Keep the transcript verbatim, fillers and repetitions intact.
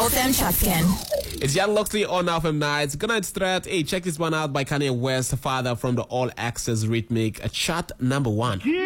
O F M chat scan. It's Jan Loxley on O F M Nights. Good night, Strat. Hey, check this one out by Kanye West, Father, from the All Access Rhythmic, uh, chart number one. Yeah.